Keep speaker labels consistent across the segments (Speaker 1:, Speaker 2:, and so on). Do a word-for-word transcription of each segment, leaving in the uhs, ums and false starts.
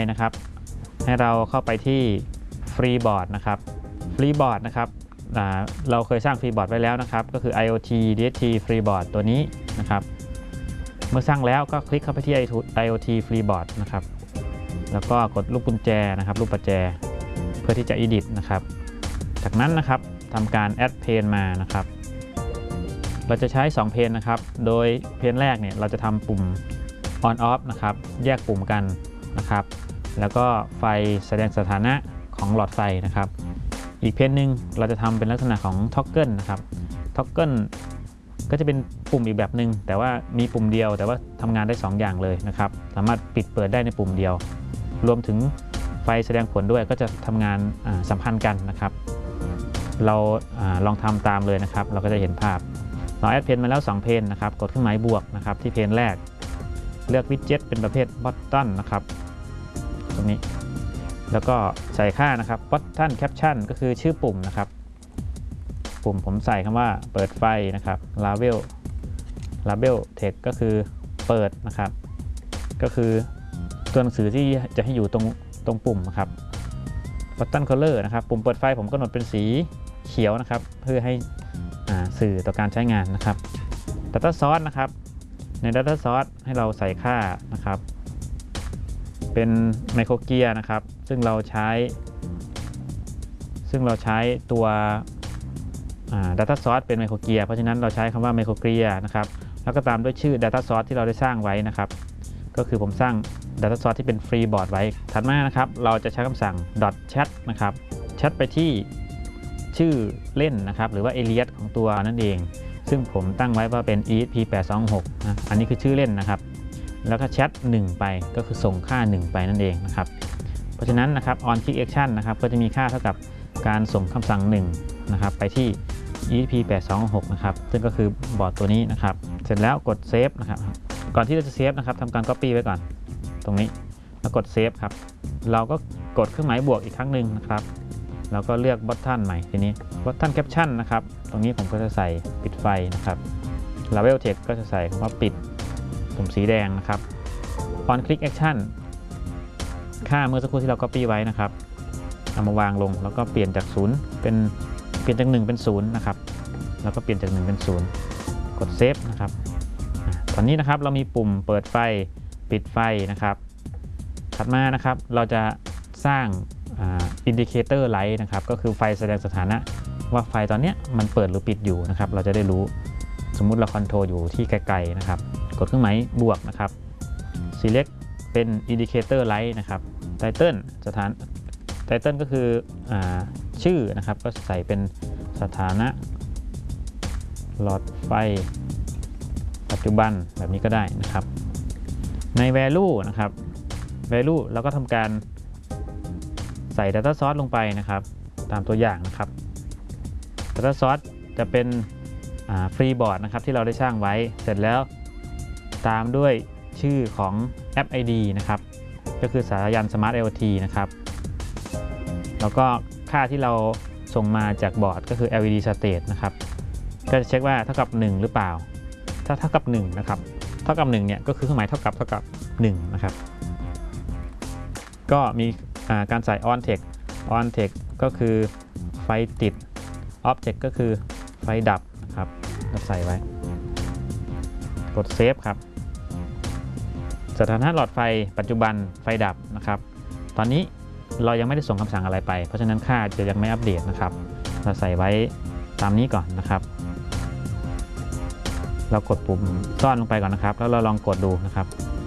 Speaker 1: นะครับให้เราเข้าไปที่ฟรีบอร์ดนะครับฟรีบอร์ดนะครับเราเคยสร้างฟรีบอร์ดไว้แล้วนะครับก็คือ IoT ดี เอส ที FreeBoard ตัวนี้นะครับเมื่อสร้างแล้วก็คลิกเข้าไปที่ IoT FreeBoard นะครับแล้วก็กดรูปกุญแจนะครับรูปประแจเพื่อที่จะ edit นะครับจากนั้นนะครับทำการ add pane มานะครับเราจะใช้สองเพนนะครับโดยเพนแรกเนี่ยเราจะทำปุ่ม on off นะครับแยกปุ่มกันนะครับแล้วก็ไฟแสดงสถานะของหลอดไฟนะครับอีกเพนหนึ่งเราจะทำเป็นลักษณะของ toggle นะครับ toggle ก็จะเป็นปุ่มอีกแบบหนึ่งแต่ว่ามีปุ่มเดียวแต่ว่าทำงานได้สองอย่างเลยนะครับสามารถปิดเปิดได้ในปุ่มเดียวรวมถึงไฟแสดงผลด้วยก็จะทำงานสัมพันธ์กันนะครับเราลองทำตามเลยนะครับเราก็จะเห็นภาพเราแอดเพนมาแล้วสองเพนนะครับกดเครื่องหมายบวกนะครับที่เพนแรกเลือกวิดเจ็ตเป็นประเภท button นะครับตรงนี้แล้วก็ใส่ค่านะครับ button caption ก็คือชื่อปุ่มนะครับปุ่มผมใส่คำว่าเปิดไฟนะครับ label label text ก็คือเปิดนะครับก็คือตัวหนังสือที่จะให้อยู่ตรงตรงปุ่มนะครับ button color นะครับปุ่มเปิดไฟผมกำหนดเป็นสีเขียวนะครับเพื่อให้สื่อต่อการใช้งานนะครับ Data Source นะครับใน Data Source ให้เราใส่ค่านะครับเป็นไมโครเกียร์นะครับซึ่งเราใช้ซึ่งเราใช้ตัว Data Source เป็นไมโครเกียร์เพราะฉะนั้นเราใช้คำว่าไมโครเกียร์นะครับแล้วก็ตามด้วยชื่อ Data Source ที่เราได้สร้างไว้นะครับก็คือผมสร้าง Data Source ที่เป็น FreeBoard ไว้ถัดมานะครับเราจะใช้คำสั่ง .chat นะครับแชทไปที่ชื่อเล่นนะครับหรือว่า alias ของตัวนั่นเองซึ่งผมตั้งไว้ว่าเป็น อี เอส พี แปดสองหกนะอันนี้คือชื่อเล่นนะครับแล้วก็แชทหนึ่งไปก็คือส่งค่าหนึ่งไปนั่นเองนะครับเพราะฉะนั้นนะครับ on click action นะครับก็จะมีค่าเท่ากับการส่งคำสั่งหนึ่งนะครับไปที่ อี เอส พี แปดสองหกนะครับซึ่งก็คือบอร์ดตัวนี้นะครับเสร็จแล้วกดเซฟนะครับก่อนที่เราจะเซฟนะครับทำการ copy ไว้ก่อนตรงนี้แล้วกดเซฟครับเราก็กดเครื่องหมายบวกอีกครั้งหนึ่งนะครับแล้วก็เลือก button ใหม่ทีนี้ button caption นะครับตรงนี้ผมก็จะใส่ปิดไฟนะครับ label text ก็จะใส่คำว่าปิดปุ่มสีแดงนะครับ on click action ค่าเมื่อสักครู่ที่เรา copy ไว้นะครับเอามาวางลงแล้วก็เปลี่ยนจากศูนย์เป็นเปลี่ยนจากหนึ่งเป็นศูนย์นะครับแล้วก็เปลี่ยนจากหนึ่งเป็นศูนย์กดเซฟนะครับตอนนี้นะครับเรามีปุ่มเปิดไฟปิดไฟนะครับถัดมานะครับเราจะสร้างอินดิเคเตอร์ไลท์นะครับก็คือไฟแสดงสถานะว่าไฟตอนนี้มันเปิดหรือปิดอยู่นะครับเราจะได้รู้สมมุติเราคอนโทรลอยู่ที่ไกลๆนะครับกดเครื่องหมายบวกนะครับ select เป็น indicator light นะครับ title สถาน title ก็คืออชื่อนะครับก็ใส่เป็นสถานะหลอดไฟปัจจุบันแบบนี้ก็ได้นะครับใน value นะครับ value เราก็ทำการใส่ Data Source ลงไปนะครับตามตัวอย่างนะครับ Data Source จะเป็นฟรีบอร์ดนะครับที่เราได้สร้างไว้เสร็จแล้วตามด้วยชื่อของแอป ไอ ดี นะครับก็คือสายัน Smart IoT นะครับแล้วก็ค่าที่เราส่งมาจากบอร์ดก็คือ แอล อี ดี State นะครับก็จะเช็คว่าเท่ากับหนึ่งหรือเปล่าถ้าเท่ากับหนึ่งนะครับเท่ากับหนึ่งเนี่ยก็คือเครื่องหมายเท่ากับเท่ากับหนึ่งนะครับก็มีการใส่ on text on text ก็คือไฟติด object ก็คือไฟดับนะครับเราใส่ไว้กดเซฟครับสถานะหลอดไฟปัจจุบันไฟดับนะครับตอนนี้เรายังไม่ได้ส่งคำสั่งอะไรไปเพราะฉะนั้นค่าจะยังไม่อัปเดตนะครับเราใส่ไว้ตามนี้ก่อนนะครับเรากดปุ่มซ่อนลงไปก่อนนะครับแล้วเราลองกดดูนะครับ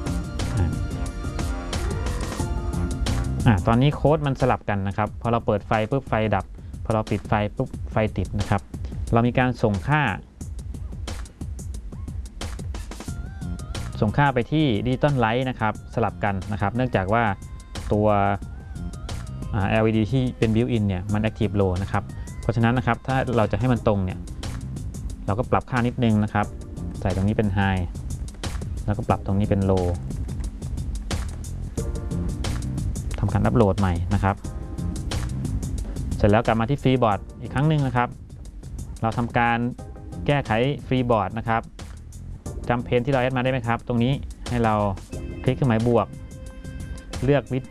Speaker 1: อ่าตอนนี้โค้ดมันสลับกันนะครับพอเราเปิดไฟปุ๊บไฟดับพอเราปิดไฟปุ๊บไฟติดนะครับเรามีการส่งค่าส่งค่าไปที่ดิจิตอลไลท์นะครับสลับกันนะครับเนื่องจากว่าตัว แอล อี ดี ที่เป็น built-in เนี่ยมัน active low นะครับเพราะฉะนั้นนะครับถ้าเราจะให้มันตรงเนี่ยเราก็ปรับค่านิดนึงนะครับใส่ตรงนี้เป็น high แล้วก็ปรับตรงนี้เป็น low ทำการอัปโหลดใหม่นะครับเสร็จแล้วกลับมาที่ฟรีบอร์ดอีกครั้งหนึ่งนะครับเราทำการแก้ไขฟรีบอร์ดนะครับจำเพนที่เราแอดมาได้ไหมครับตรงนี้ให้เราคลิกเครื่องหมายบวกเลือกวิด